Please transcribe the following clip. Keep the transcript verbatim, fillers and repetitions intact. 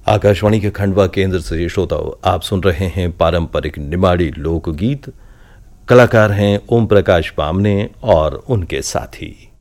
आकाशवाणी के खंडवा केंद्र से श्रोताओं, आप सुन रहे हैं पारंपरिक निमाड़ी लोकगीत। कलाकार हैं ओम प्रकाश बामने और उनके साथी।